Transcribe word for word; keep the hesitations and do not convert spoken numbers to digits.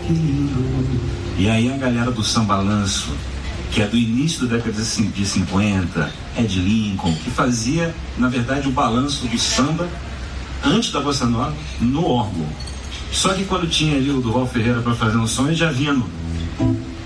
E aí a galera do sambalanço, que é do início da década de cinquenta, Ed Lincoln, que fazia, na verdade, o balanço do samba antes da bossa nova no órgão. Só que quando tinha ali o Durval Ferreira para fazer um som, ele já vinha no...